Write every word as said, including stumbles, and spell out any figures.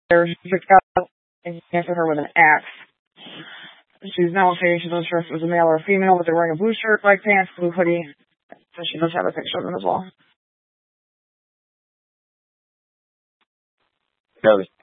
There's a guy and answered her with an axe. She's now saying she wasn't sure if it was a male or a female, but they're wearing a blue shirt, black pants, blue hoodie. So she does have a picture of them as well. Kelly.